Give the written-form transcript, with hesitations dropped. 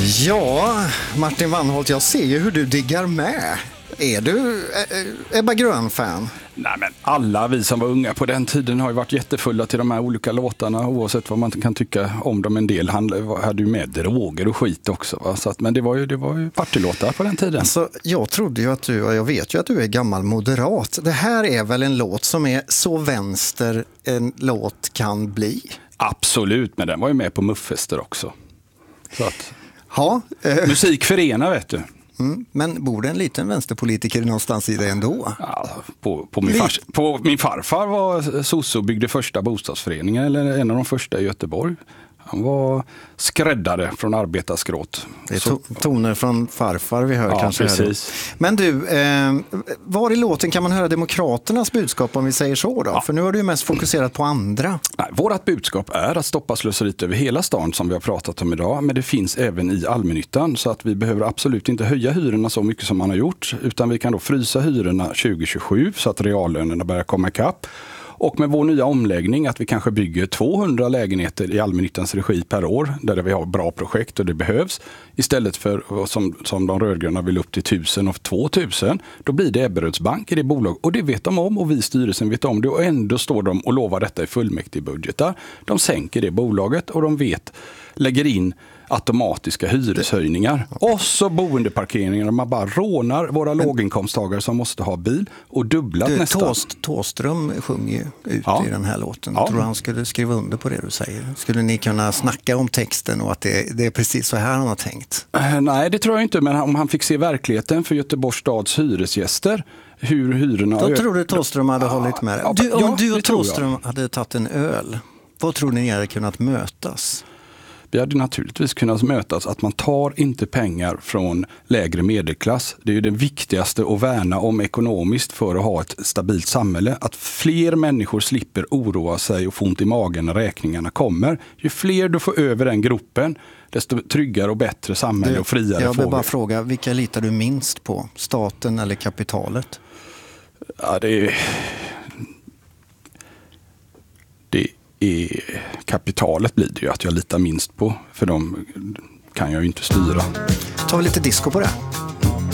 Ja, Martin Wannholt, jag ser ju hur du diggar med. Är du Ebba Grön-fan? Nej, men alla vi som var unga på den tiden har ju varit jättefulla till de här olika låtarna, oavsett vad man kan tycka om dem. En del hade ju med droger och skit också. Va? Så att, men det var ju partylåtar på den tiden. Alltså, jag trodde ju att och jag vet ju att du är gammal moderat. Det här är väl en låt som är så vänster en låt kan bli? Absolut, men den var ju med på Muffester också. Så att, ja, musik förenar, vet du. Men bor det en liten vänsterpolitiker någonstans i det ändå? Ja, på min farfar var sosse och byggde första bostadsföreningen, eller en av de första i Göteborg. Han var skräddare från arbetarskråt. Det är toner från farfar vi hör, ja, kanske. Precis. Men du, var i låten kan man höra Demokraternas budskap, om vi säger så då? Ja. För nu har du mest fokuserat på andra. Nej, vårt budskap är att stoppa slöseriet över hela stan, som vi har pratat om idag. Men det finns även i allmännyttan, så att vi behöver absolut inte höja hyrorna så mycket som man har gjort. Utan vi kan då frysa hyrorna 2027 så att reallönerna börjar komma ikapp. Och med vår nya omläggning att vi kanske bygger 200 lägenheter i allmännyttans regi per år, där vi har bra projekt och det behövs, istället för som de rödgröna vill upp till 1000 och 2000, då blir det Ebberöds bank i det bolag. Och det vet de om, och vi i styrelsen vet om det, och ändå står de och lovar detta i fullmäktigebudgetar. De sänker det bolaget och de lägger in automatiska hyreshöjningar. Och så boendeparkeringar. Man bara rånar våra låginkomsttagare som måste ha bil, och dubblat nästan. Thåström sjunger ju ut i den här låten. Ja. Tror du han skulle skriva under på det du säger? Skulle ni kunna snacka om texten och att det är precis så här han har tänkt? Nej, det tror jag inte. Men om han fick se verkligheten för Göteborgs stads hyresgäster, hur hyrorna... Då tror du Thåström hade hållit med det. Om du och Thåström hade tagit en öl, vad tror ni hade kunnat mötas? Vi hade naturligtvis kunnat mötas att man tar inte pengar från lägre medelklass. Det är ju det viktigaste att värna om ekonomiskt för att ha ett stabilt samhälle. Att fler människor slipper oroa sig och få ont i magen när räkningarna kommer. Ju fler du får över den gruppen, desto tryggare och bättre samhälle och friare får vi. Jag vill bara fråga, vilka litar du minst på? Staten eller kapitalet? Ja, det kapitalet blir det ju att jag litar minst på, för de kan jag ju inte styra. Ta lite disco på det.